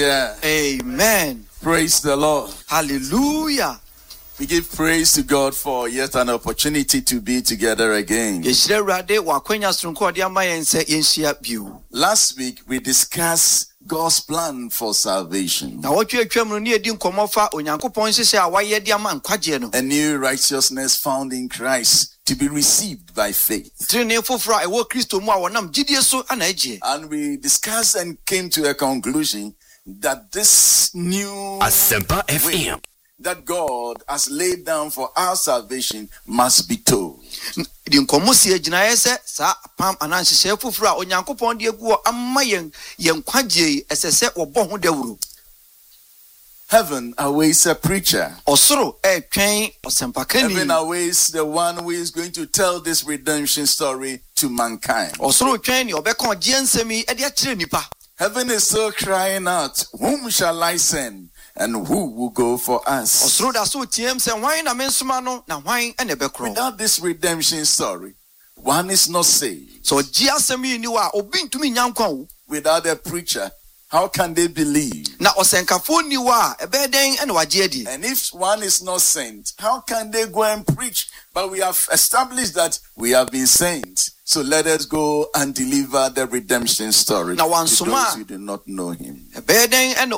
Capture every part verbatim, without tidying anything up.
Hallelujah. Amen. Praise the Lord. Hallelujah. We give praise to God for yet an opportunity to be together again. Last week we discussed God's plan for salvation. A new righteousness found in Christ to be received by faith. And we discussed and came to a conclusion that this new way that God has laid down for our salvation must be told. Heaven awaits a preacher. Heaven awaits the one who is going to tell this redemption story to mankind. Heaven is still crying out, whom shall I send? And who will go for us? Without this redemption story, one is not saved. Without a preacher, how can they believe? And if one is not sent, how can they go and preach? But we have established that we have been sent. So let us go and deliver the redemption story to those who do not know him. Brothers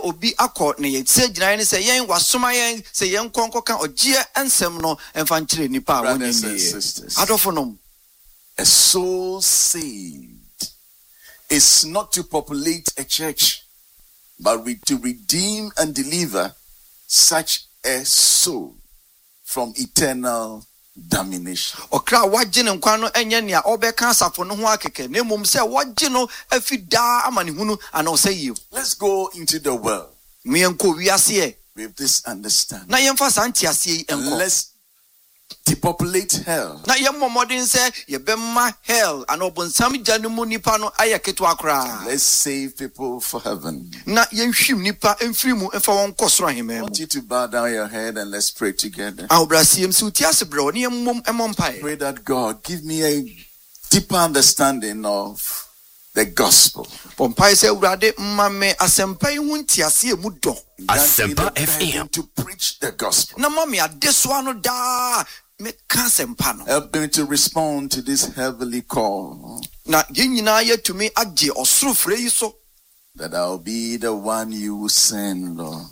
and sisters, a soul saved is not to populate a church, but to redeem and deliver such a soul from eternal damnation. Let's go into the world with this understanding. And let's depopulate hell. Let's save people for heaven. I want you to bow down your head and let's pray together. Pray that God give me a deeper understanding of the gospel. Asempa F M to preach the gospel. Help me to respond to this heavenly call. That I'll be the one you will send, Lord.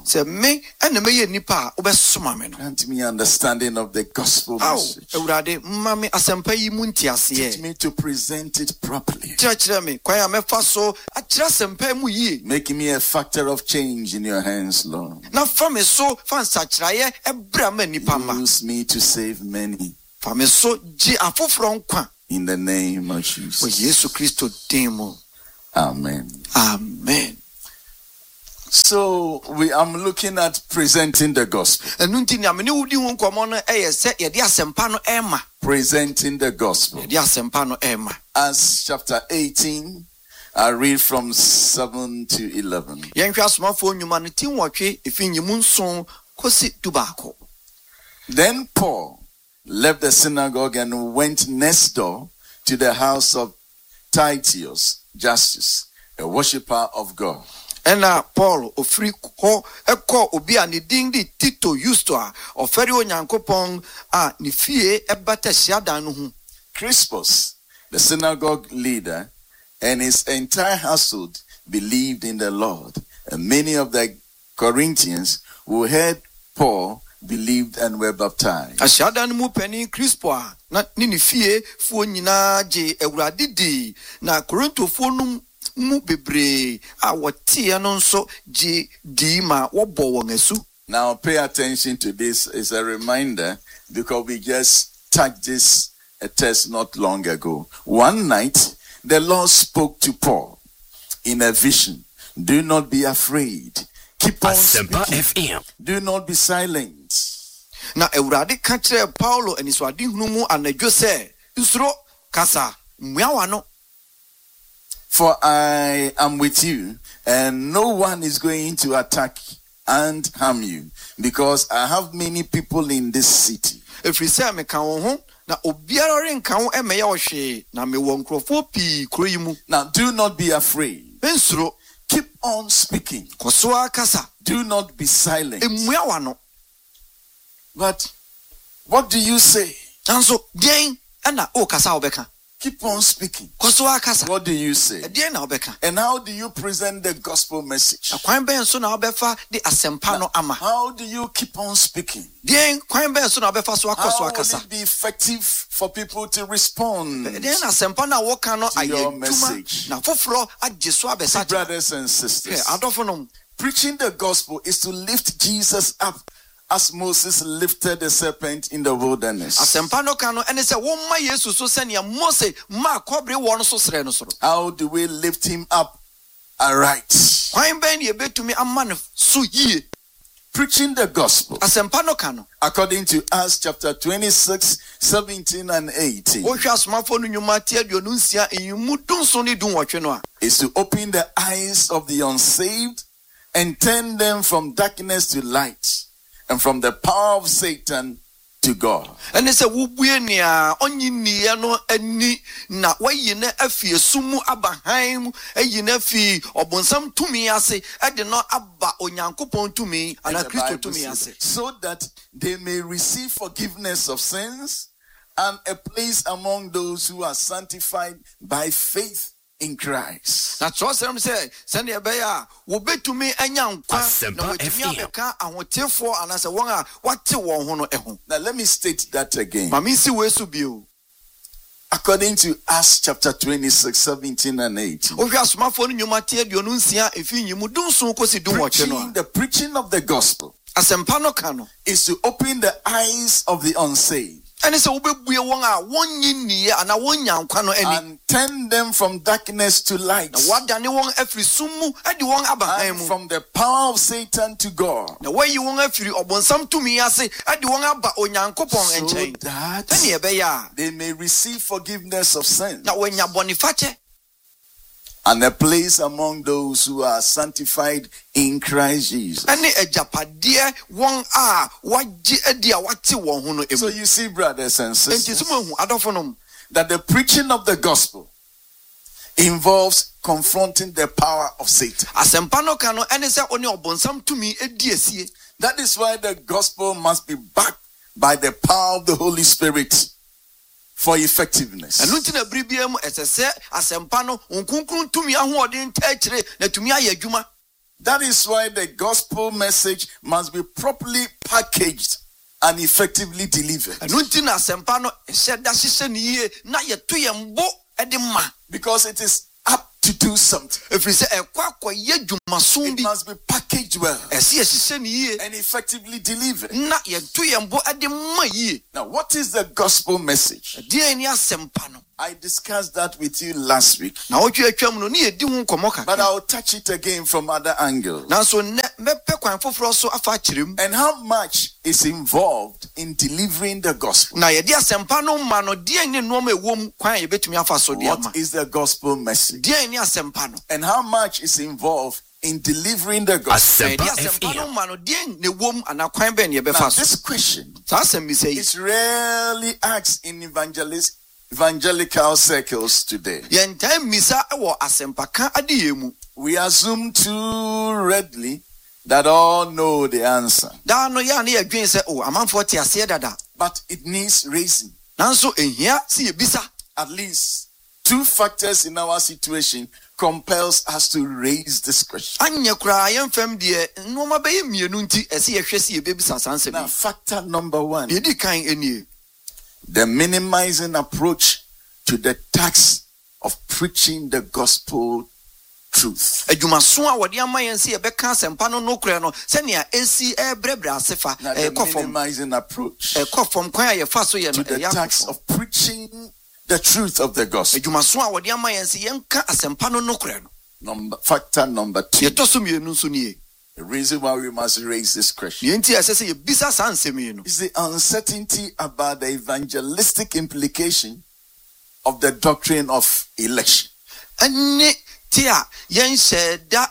Grant me understanding of the gospel message. Teach me to present it properly. Make me a factor of change in your hands, Lord. Use me to save many. In the name of Jesus. Amen. Amen. So we I'm looking at presenting the gospel. Presenting the gospel. As chapter eighteen, I read from seven to eleven. Then Paul left the synagogue and went next door to the house of Titius Justus, a worshipper of God. And Paul ofri ho eko obi ani ding di Tito Justo a oferi onyankopon a ni fie ebata hyiadan no hu. Crispus, the synagogue leader, and his entire household believed in the Lord, and many of the Corinthians who heard Paul believed and were baptized. Ashadan mu pani Crispo na ni fie fu nyina je ewurade di na Korintofo no mu bebre a wotie no nso je di ma wobo won asu. Now pay attention to this. It's a reminder because we just touched this a test not long ago. One night the Lord spoke to Paul in a vision. Do not be afraid. Keep on speaking. Do not be silent. Na Ewurade ka kire Paulo aniswade hunu mu anadwo se nsuro kasa mmuawa no. For I am with you, and no one is going to attack and harm you, because I have many people in this city. Efrise me ka wo ho na obiara renka wo emeya wo hwe na me wo nkrofo pi kuro yi mu. Now do not be afraid. Nsuro. Keep on speaking. Kosoa kasa. Do not be silent. Emua wano. But what do you say? Nanso den ana o kasa obeka. Keep on speaking. Kosoa kasa. What do you say? Den na obeka. And how do you present the gospel message? Kwan ben so na obefa de asempa no ama. How do you keep on speaking? Den kwan ben so na obefa so akoso How will akasa. it be effective for people to respond Den asempa na wo kan no to your aye message? na foforo agye so abesa. Brothers and sisters, Adofo no preaching the gospel is to lift Jesus up as Moses lifted the serpent in the wilderness. asempa no kan no ene se wo ma Yesu so se ne Mose ma kobre wo no so sere no soro. How do we lift him up aright? Kwan ben ye betumi amma no so yie. Preaching the gospel Asempa no kan no according to Acts chapter twenty-six, seventeen and eighteen wo hwa asomafo no nyuma tie aduonu nsia enyumu dunso ne dun wotwe no a is to open the eyes of the unsaved and turn them from darkness to light and from the power of Satan to God. ene se wo bue nea onyi niye no ani na wayi na afie sumu abahan mu ayi na fi obonsam tumi ase e de no aba onyankopon tumi ana The Kristo Bible tumi says, ase so that they may receive forgiveness of sins and a place among those who are sanctified by faith in Christ. na trosem se se ne be ya wo betumi anya nkwa Asempa na wotumi F M. abeka ahotefo ana se won a wate won ho no eho Now let me state that again. ma mi si we su bio According to Acts chapter twenty-six, seventeen and eighteen. wo hwa asomafo no nyuma tie aduonu nsia efi nyimu dunso kosi dun wotwe no Preaching, the preaching of the gospel a asempa no kan no is to open the eyes of the unsaved ene se wo bebue won a wonyi niye ana wonya nkwa no ani and turn them from darkness to light na wadane won afiri sumu edi won abahan and mu from the power of Satan to God, na wayi won afiri obonsam tumi ase edi won aba onyankopon so enchen that ene ebe ya they may receive forgiveness of sin na wonya bonifache and a place among those who are sanctified in Christ Jesus. ene ejapade won a waji edi a wate won ho no So emu you see, brothers and enti sisters, sumu hu adofo no that the preaching of the gospel involves confronting the power of Satan. asempa no kan no ene se oni obonsam tumi edi esie That is why the gospel must be backed by the power of the Holy Spirit for effectiveness. enu nti na bribia mu esese asempa no nkunkun tumi ahoɔden ta akire na tumi ayɛ adwuma. That is why the gospel message must be properly packaged and effectively delivered. enu nti na asempa no ɛhyɛ da hyehyɛ ne yie na yɛto yɛn bo ɛde ma Because it is up to do something. ɛfiri sɛ ɛkɔ akɔyɛ dwumason It bi must be packaged well ɛsi ɛhyehyɛ ne yie and effectively delivered. na yɛto yɛn bo ɛde ma yie Now, what is the gospel message? deɛ ni asempa no I discussed that with you last week, na wotwe atwam no ne yɛdi ho nkɔmmɔ but kakra I'll touch it again from other angles. nanso nnɛ mɛpɛ kwan foforɔ so afa akyerɛ mu And how much is involved in delivering the gospel? na yɛde asempa no ma no deɛ ne nneɛma ɛwɔ mu kwan a yɛbɛtumi afa so de ama What is the gospel message? deɛ ni asempa no And how much is involved in delivering the gospel? na yɛde Asempa asempa no F M. ma no deɛ ne wɔ mu anaa kwan bɛn ne Now, yɛbɛfa so this question saa asɛm bi sɛ yi is rarely asked in evangelist, evangelical circles today. yɛntaa mmisa wɔ asɛmpaka ade yɛ mu We assume too readily that all know the answer, daa no yɛ a ne yɛdwen sɛ o amanfoɔ te aseɛ dada but it needs raising. nanso ehia sɛ yɛbisa At least two factors in our situation compels us to raise this question. anyɛ koraa yɛmfam deɛ nnoɔma bɛyɛ mmienu nti ɛsɛ yɛhwɛ sɛ yɛbɛbisa saa nsɛm Now, yi factor number one, deɛ di kan nie the minimizing approach to the task of preaching the gospel truth. adwumaso a wɔde ama yɛn sɛ yɛbɛka asɛmpa no nokorɛ no sɛnea ɛsi ɛbrɛbrɛ ase fa Now, the ɛkɔ fam minimizing approach ɛkɔ fam kwan a yɛfa so yɛ to no the ɛyɛ task akɔ of preaching the truth of the gospel. adwumaso a wɔde ama yɛn sɛ yɛnka asɛmpa no nokorɛ no Number, factor number two, yɛtɔ so mmienu nso nie the reason why we must raise this question deɛ nti a ɛsɛ sɛ yɛbisa saa nsɛm yi no is the uncertainty about the evangelistic implication of the doctrine of election. ɛne te a yɛnhyɛ da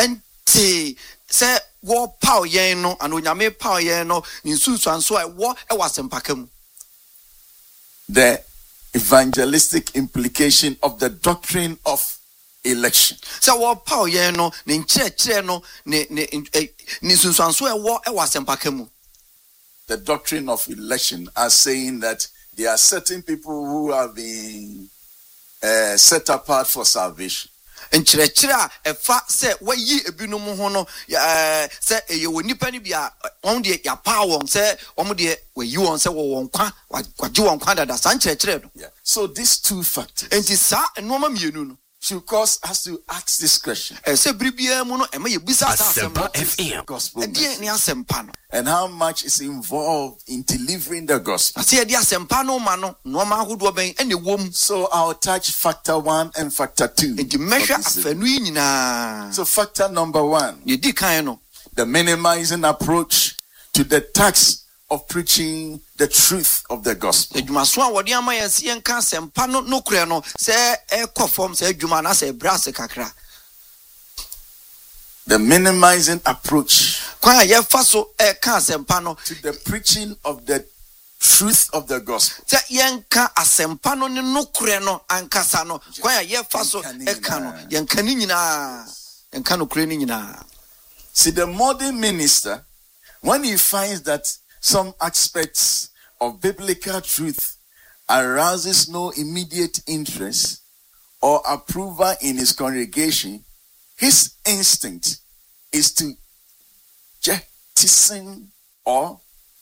ɛnte sɛ wɔpaw yɛn no ana onyame paw yɛn no ne nsunsuanso a ɛwɔ ɛwɔ asɛmpaka mu The evangelistic implication of the doctrine of election. So what power ye no ne nkyerɛkyerɛ no ne ne ne sunsuanso ɛwɔ ɛwɔ asɛmpaka mu. The doctrine of election are saying that there are certain people who have been uh, set apart for salvation. Nkyerɛkyerɛ a ɛfa sɛ wayi ebinom ho no sɛ ɛyɛ wɔ nipa no bi a wɔn deɛ yɛapaa wɔn sɛ wɔn deɛ wayi wɔn sɛ wɔ wɔn kwa wagye wɔn kwa dada saa nkyerɛkyerɛ no. So these two factors. Nti saa nneɛma mmienu no should cause us to ask this question. Ɛsɛ biribiara mu no ɛma yɛbisa saa asɛm no. Asempa gospel. Ɛdeɛ ne asɛmpa no. And how much is involved in delivering the gospel. Ase yɛde asɛmpa no ma no nneɛma ahodoɔ bɛn ɛna ɛwɔ mu. So I'll touch factor one and factor two. Nti mɛhwɛ afɛnu yi nyinaa. So factor number one. Yɛdi kan no. The minimizing approach to the task of preaching the truth of the gospel. Edwumaso a wɔde ama yɛn si yɛn ka asɛmpa no no korɛ no sɛ ɛkɔ fam sɛ edwuma na sɛ ɛbrɛ ase kakra. The minimizing approach kwan a yɛfa so ɛka asɛmpa no to the preaching of the truth of the gospel. Sɛ yɛn ka asɛmpa no ne no korɛ no ankasa no kwan a yɛfa so ɛka no yɛn ka ne nyinaa yɛn ka no korɛ ne nyinaa. See, the modern minister, when he finds that some aspects of biblical truth arouses no immediate interest or approval in his congregation, his instinct is to jettison or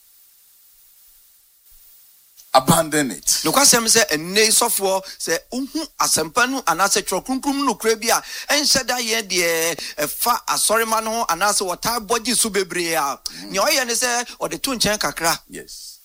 abandon it. No kwasɛm sɛ ɛnɛ sɔfoɔ sɛ uhu asɛmpa no anase twerɛ kronkrom no kura bi a ɛnhyɛ da yɛ deɛ ɛfa asɔrema no ho anase wɔtaa bɔgye so bebree a nea ɔyɛ ne sɛ ɔde to nkyɛn kakra. Yes.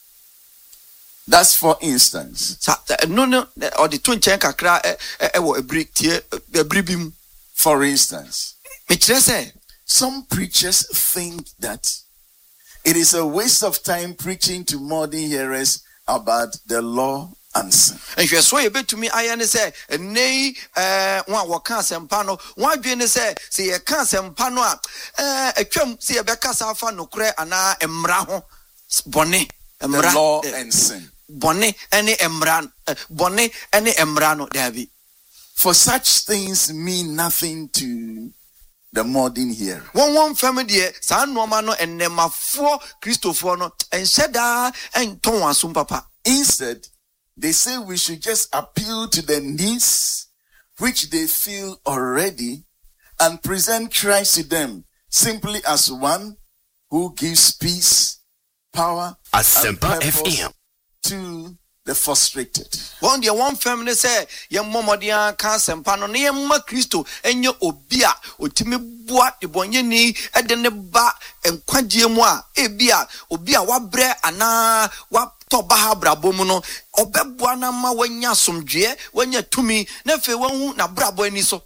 That's for instance. Sa no no ɔde to nkyɛn kakra ɛwɔ ebiri tie ebiri bi mu. For instance. Mekyerɛ sɛ some preachers think that it is a waste of time preaching to modern hearers about the law and sin. Nhwɛ so yɛbɛtumi ayɛ ne sɛ ɛnɛ ɛɛ wɔn a wɔka asɛmpa no wɔn adwene ne sɛ sɛ yɛka asɛmpa no a ɛɛ atwam sɛ yɛbɛkasa afa nokorɛ anaa mmara ho bɔne mmara. The law and sin. Bɔne ɛne mmara bɔne ɛne mmara no daabi. For such things mean nothing to the modern hearer. One one family deɛ saa nneɛma no ɛnɛmafoɔ kristofoɔ no ɛnhyɛ daa ɛntɔn wɔn asom papa. Instead, they say we should just appeal to the needs which they feel already and present Christ to them simply as one who gives peace, power, and purpose to the frustrated. One day one family say yɛn mmɔmɔden ka asɛmpa no na yɛn mma kristo ɛnyɛ obi a otimi bua ebɔnyɛni ɛde ne ba nkwagye mu a ebi a obi a wabrɛ ana wa tɔba ha brabɔ mu no ɔbɛboa na ma wanya somdwe wanya tumi na fe wanhu na brabɔ ani so.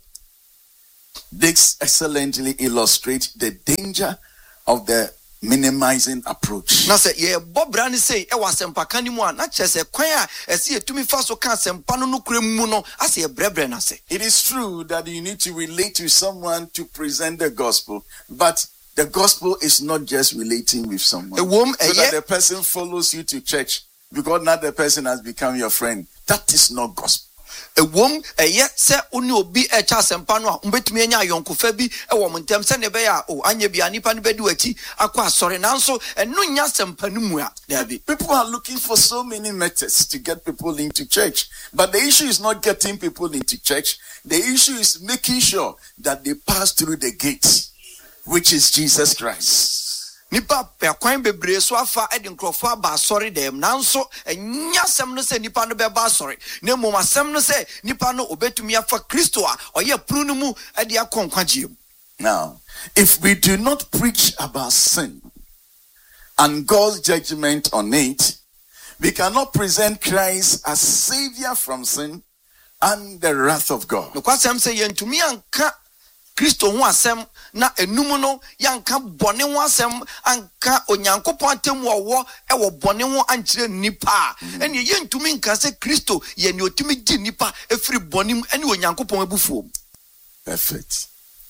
This excellently illustrates the danger of the minimizing approach. Na se ye bobra ni say e wasempa kan mu a na kyerɛ sɛ kwan a ɛse etumi fa so ka sempa no no kure mu no ase ye brebre na se. It is true that you need to relate to someone to present the gospel, but the gospel is not just relating with someone. E wom so that the person follows you to church because now the person has become your friend. That is not gospel. Ewom eye se oni obi e cha sempa no a umbetumi anya ayonkofa bi e wo montem se ne be ya o anya bi anipa no bedi wachi akwa asore nanso eno nya sempa no mu a dabi. People are looking for so many methods to get people into church, but the issue is not getting people into church. The issue is making sure that they pass through the gate, which is Jesus Christ. Nipa pekwan bebre so afa edi nkrofo aba asori dem nanso enya asem no se nipa no beba asori na mom asem no se nipa no obetumi afa Kristo a oye pru no mu edi akonkwagye. Now, if we do not preach about sin and God's judgment on it, we cannot present Christ as savior from sin and the wrath of God. No kwasem se yentumi anka Kristo ho asem na enum no yanka bone ho asem anka onyankopon atem wo e wo bone ho ankyere nipa ene ye ntumi nka se Kristo ye ne otumi gi nipa efiri bone ene onyankopon abufuo. Perfect.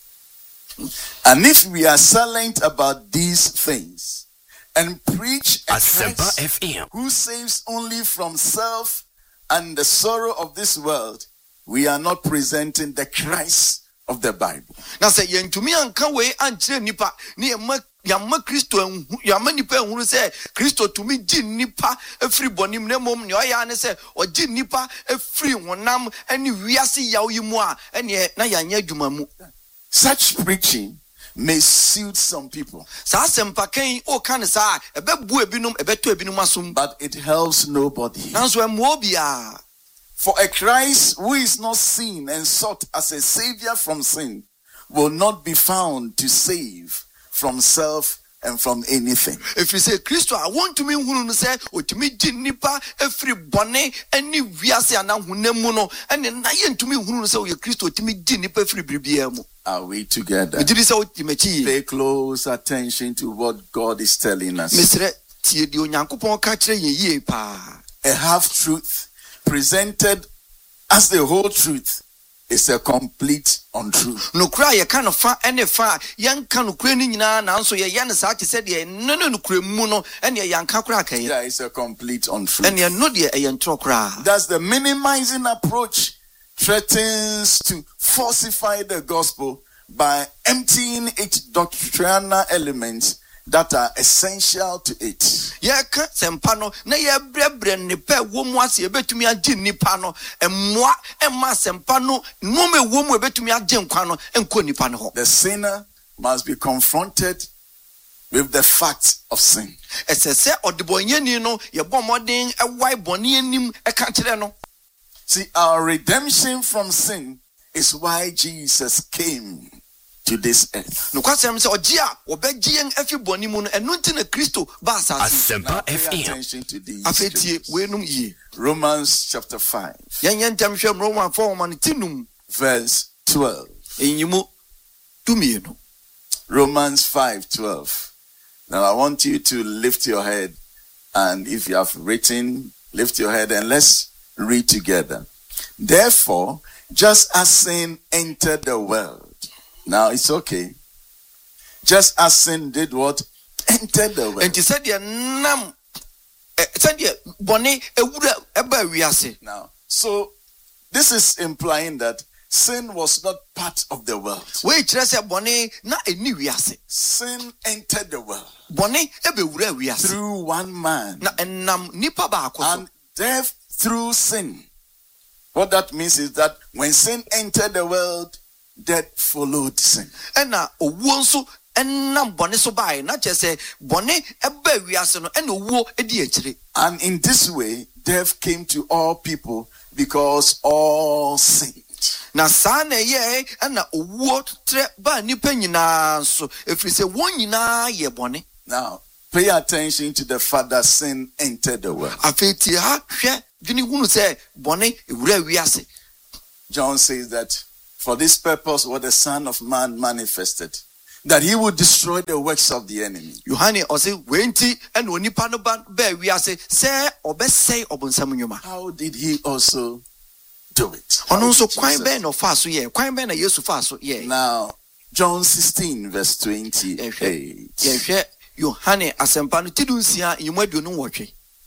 And if we are silent about these things and preach a Christ F M who saves only from self and the sorrow of this world, we are not presenting the Christ of the Bible. Na se yentumi anka we ankyere nipa ne yama yama Kristo yama nipa ehunu se Kristo tumi gi nipa efiri bonim na mom ne oya ne se ogi nipa efiri honam ene wiase yaw yimu a ene na yanya adwuma mu. Such preaching may suit some people, Sa sempa kan o kan sa ebebu ebinom ebeto ebinom asom, but it helps nobody. nanso emo bia. For a Christ who is not seen and sought as a savior from sin will not be found to save from self and from anything. If you say Kristo I want to me hunu no say otimi gi nipa efiri bone ani wiase ana honam mu no ene na ye ntumi hunu no say o ye Kristo otimi gi nipa efiri bibia mu. Are we together? Ejiri say otimachi. Pay close attention to what God is telling us. Mesre tie di onyankopon ka kire ye yie pa. A half truth presented as the whole truth is a complete untruth. Nokura ye kan fa ene fa yan kan nokura ni nyina na nso ye ye ne sa che se de no no nokura mu no ene yanka kura ka ye. Yeah, it's a complete untruth. Ene no de ye ntro kura. That's the minimizing approach threatens to falsify the gospel by emptying its doctrinal elements that are essential to it. Ye ka sempa no na ye brebre ne pe wo mu ase ebetumi agi nipa no emmoa emma sempa no no me wo mu ebetumi agi nkwa no enko nipa no ho. The sinner must be confronted with the fact of sin. Esese odebonyeni no ye bomodin ewai boni anim e ka kire no. See, our redemption from sin is why Jesus came to this earth. No kwasem se ogia obegie en afi boni mu no enu nti na Kristo ba asase. Asempa Pay F M. attention to these Afetie scriptures. we num ye. Romans chapter five, Yen yen tam hwem Roman four man tinum verse twelve. enyimu tumienu. Romans five twelve. Now I want you to lift your head, and if you have written, lift your head and let's read together. Therefore, just as sin entered the world, now it's okay. Just as sin did what? Entered the world. Enti said ye nam said ye boni ewura eba wiase. Now, so this is implying that sin was not part of the world. We kire se boni na eni wiase. Sin entered the world Boni ebe wura wiase. through one man, Na enam nipa ba akoso. and death through sin. What that means is that when sin entered the world, death followed sin. Ena owuo nso enam boni so bai na kire se boni eba wiase no ena owuo edi akire. And in this way, death came to all people because all sinned. Na saa na ye ena owuo tre ba nipa nyina nso efiri se won nyina ye boni. Now, pay attention to the fact that sin entered the world. Afetie ha hwe dwini hunu se boni ewura wiase. John says that for this purpose was the Son of Man manifested, that he would destroy the works of the enemy. Yohane ose wenti ena onipa no ba ba wiase se obesei obonsam nyuma. How did he also do it? How Ono nso did kwan Jesus- ben no fa so ye kwan ben na Yesu fa so ye. Now, John sixteen, verse twenty-eight. Yehwe Yohane asempa no tidunsia yimaduonu nwotwe.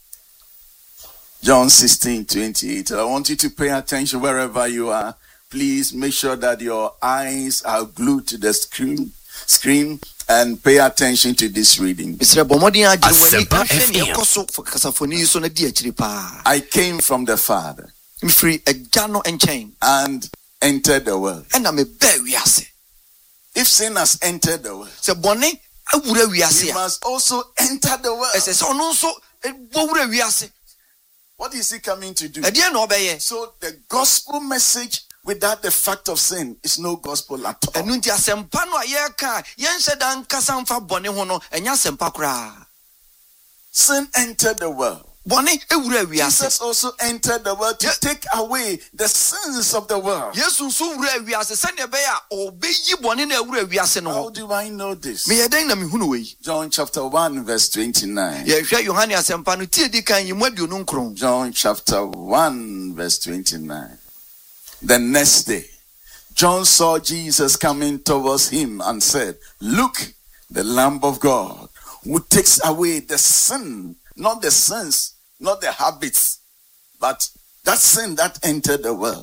John sixteen, twenty-eight. I want you to pay attention wherever you are. Please make sure that your eyes are glued to the screen, screen and pay attention to this reading. Misre bomodin agye wani Asempa ahwe ne F M. yakoso kasafoni so na di akiri pa. I came from the Father Mfiri agya no enchen and entered the world. ena me ba wiase. If sin has entered the world, Se boni awura wiase he a. must also enter the world. Ese se ono nso bowura wiase. What is he coming to do? Ede na obeye. So the gospel message without the fact of sin is no gospel at all. Enu nti asempa no aye ka yen hyedan kasa mfa boni ho no enya asempa kura. Sin entered the world. Boni ewura wiase. Jesus also entered the world to Yeah. take away the sins of the world. Yesu nso wura wiase se ne be ya obeyi boni na ewura wiase no How ho. do I know this? Me yeden na me hunu we. John chapter one, verse twenty-nine. Yehwe Yohane asempa no tie di kan yimaduonu nkron. John chapter one, verse twenty-nine. The next day, John saw Jesus coming towards him and said, "Look, the Lamb of God, who takes away the sin, not the sins, not the habits, but that sin that entered the world."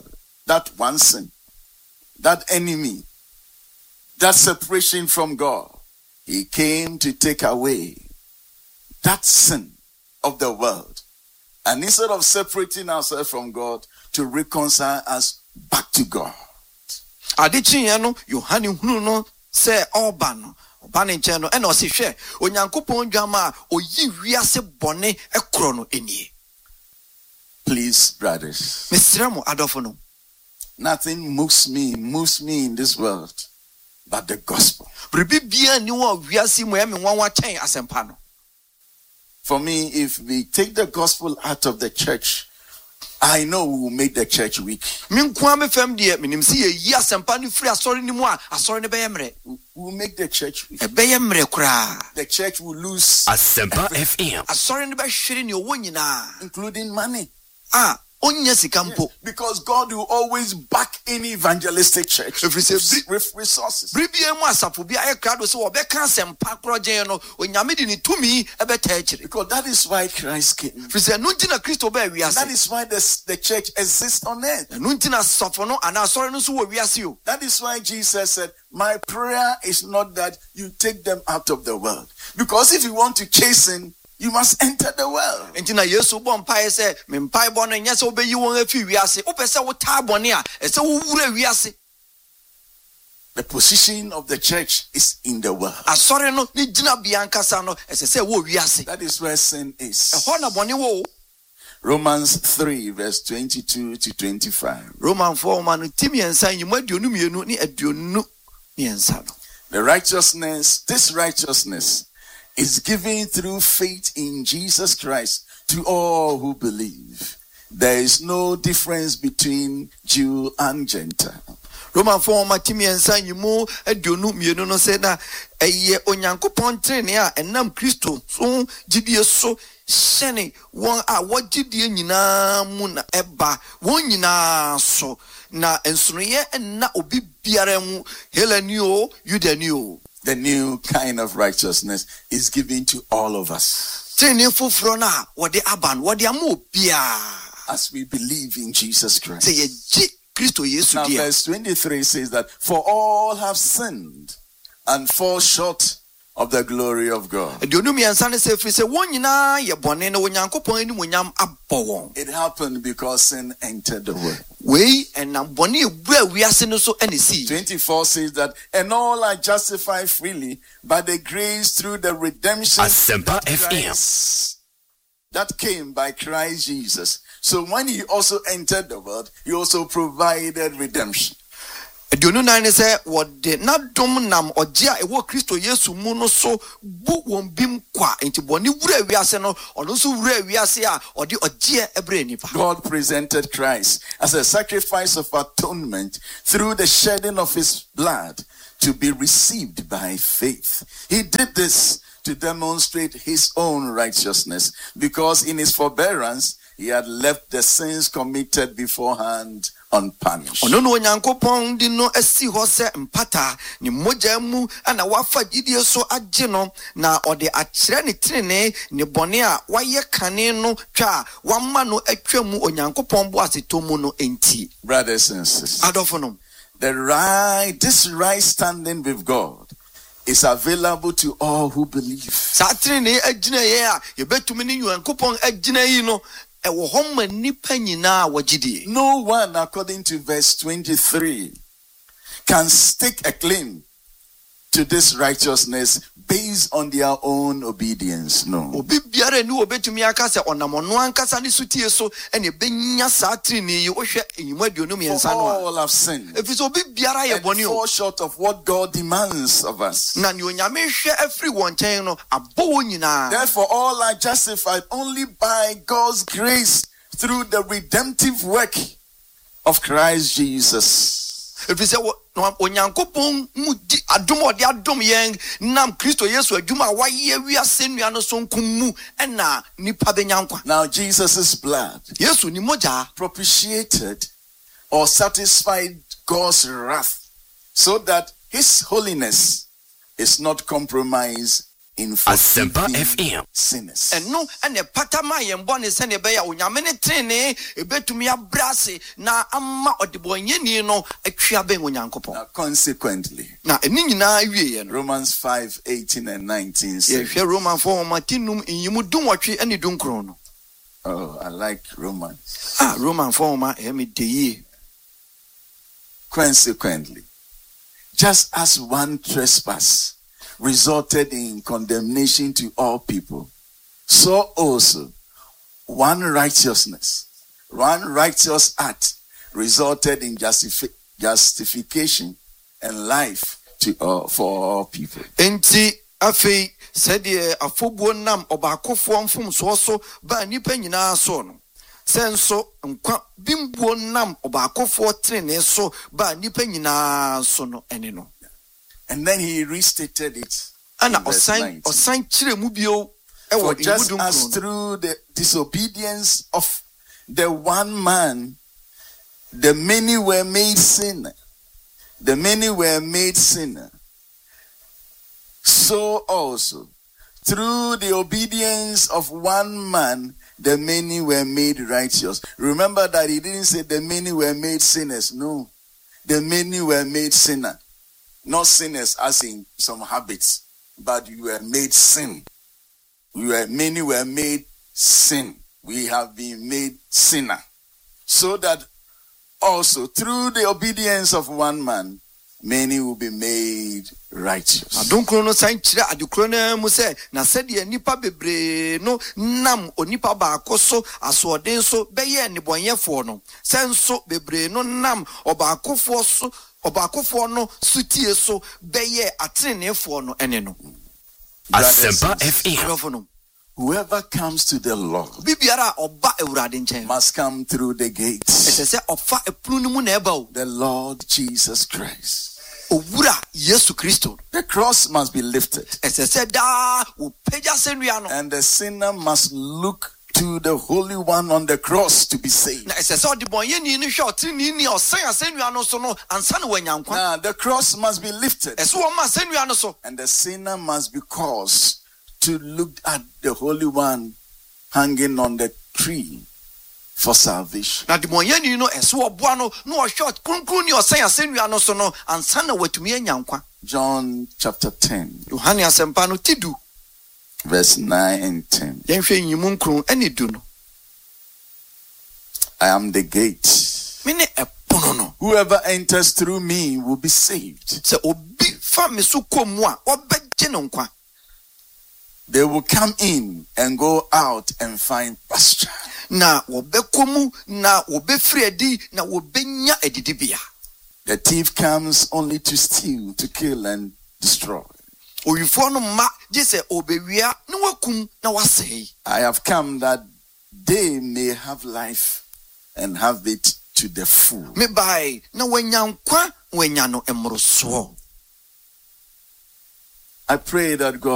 that one sin, that enemy, that separation from God. He came to take away that sin of the world. And instead of separating ourselves from God, to reconcile us back to God. Adichinya no Yohane hunu no se oba no oba ne nche no e na o se hwe onyankopon dwama oyi wiase bone ekro no enie. Please, brothers, mesremo adofo no, nothing moves me moves me in this world but the gospel. Bribi bia ni wo wiase mo e me nwanwa chen asempa no. For me, if we take the gospel out of the church, I know we will make the church weak. We will make the church weak. The church will lose Asempa F M, including money. Ah, yes, because God will always back any evangelistic church with, with resources. Because that is why Christ came. That is why the, the church exists on earth. That is why Jesus said, my prayer is not that you take them out of the world. Because if you want to chasten, you must enter the world. The position of the church is in the world. That is where sin is. Romans three, verse twenty-two to twenty-five. The righteousness, this righteousness, is given through faith in Jesus Christ to all who believe. There is no difference between Jew and Gentile. Roman four matimi ensa yimu aduonu mienu no se na eye onyankopon trene a enam Kristo so gidie so hyene won a wogidie nyina mu na eba won nyina so na ensonoye na obi biara mu helani o yudani o. The new kind of righteousness is given to all of us. As we believe in Jesus Christ. Now verse twenty-three says that for all have sinned and fall short of the glory of God. It happened because sin entered the world. twenty-four says that and all are justified freely by the grace through the redemption Asempa F M that came by Christ Jesus. So when he also entered the world, he also provided redemption. Aduonu nine say what de na dom nam oje a ewo Kristo Yesu mu no so bu won bim kwa enti boni wura wiase no ono so wura wiase a ode oje ebre nipa. God presented Christ as a sacrifice of atonement through the shedding of his blood to be received by faith. He did this to demonstrate his own righteousness because in his forbearance he had left the sins committed beforehand unpunished. Ono no nyankopon di no asi ho se mpata ni moja mu ana wafa gidie so agye no na ode akire ne trene ne bone a waye kane no twa wamma no atwa mu onyankopon bo asetomu no enti. Brothers and sisters, adofo no, the right this right standing with God is available to all who believe. Sa trene agina ye a yebetumi ni nyankopon agina yi no. No one, according to verse twenty-three, can stake a claim to this righteousness based on their own obedience. No. For all have sinned and fall short of what God demands of us. Therefore, all are justified only by God's grace through the redemptive work of Christ Jesus. If you say onyankopon mu adom ode adom yen nam Kristo Yesu adwuma wa ye wiase nuano so nkumu na nipa benyankwa. Now Jesus' blood Yesu ni moja propitiated or satisfied God's wrath so that his holiness is not compromised in Asempa forgiving F M. sinners. ɛno ɛna ɛpata ma yɛn bɔ ne sɛnea ɛbɛyɛ a onyame ne tene ebetumi abrase na ama ɔdebɔnyɛni no atwia bɛn onyankopɔn. Now, consequently, na ɛni nyinaa wie no Romans five eighteen and nineteen says, yɛhwɛ romanfoɔ wɔn ati num nyimu dunwɔtwe ɛne dunkron no. oh, I like Romans. ah romanfoɔ wɔn ɛyɛ mi de yie. Consequently, just as one trespass resulted in condemnation to all people, so also one righteousness, one righteous act resulted in justifi- justification and life to all, for all people. Enti afei sɛdeɛ afɔbuo nam ɔbaakofoɔ mfomsoɔ so baa nipa nyinaa so no sɛ nso nkwa bimbuo nam ɔbaakofoɔ tenenee so baa nipa nyinaa so no ɛne no. And then he restated it. Ana in verse ɔsan nineteen. ɔsan kyerɛ mu bio For ɛwɔ just ibu as dunkron. through the disobedience of the one man, the many were made sinner. The many were made sinner. So also, through the obedience of one man, the many were made righteous. Remember that he didn't say the many were made sinners. No. The many were made sinner. Not sinners as in some habits, but you were made sin. We were many were made sin. We have been made sinner. So that also through the obedience of one man, many will be made righteous. Adunkron no san kyerɛ adekoro no mu sɛ na sɛdeɛ nipa bebree no nam onipa baako so asoɔden so bɛyɛ nnebɔnyɛfoɔ no sɛ nso bebree no nam ɔbaakofoɔ so ɔbaakofoɔ no sutie so bɛyɛ ateneneefoɔ no ɛne no. Asempa F M. Adɔfo no Whoever comes to the Lord bibiara a ɔba awurade nkyɛn must come through the gates. ɛsɛ sɛ ɔfa ɛpono no mu na ɛba o. The Lord Jesus Christ. Owura Yesu Kristo. The cross must be lifted. ɛsɛ sɛ daa wɔpagya sɛnnua no. And the sinner must look to the Holy One on the cross to be saved. na ɛsɛ sɛ ɔdebɔnyɛni no hwɛ ɔteneeni a ɔsɛn asɛnnua no so no ansa na wanya nkwa. Now, the cross must be lifted. ɛsɛ wɔma asɛnnua no so. And the sinner must be caused to look at the Holy One hanging on the tree for salvation. na debɔnyɛni no ɛsɛ wɔboa no na ɔhwɛ kronkron ni ɔsɛn asɛnnua no so no ansa na watumi anya nkwa. John chapter ten, Yohane asɛmpa no ti du. verse nine and ten. yɛnhwɛ nyimu nkron ɛne du no. I am the gate. mene ɛpono no. Whoever enters through me will be saved. sɛ obi fa me so kɔ mu a ɔbɛgye no nkwa. They will come in and go out and find pasture. na wɔbɛkɔ mu na wɔbɛfiri adi na wɔbɛnya adidibea. The thief comes only to steal, to kill, and destroy. owifoɔ no mma gye sɛ ɔbɛwia na wakum na wasɛe. I have come that they may have life and have it to the full. mebae na wanya nkwa wanya no mmorosoɔ. I pray that God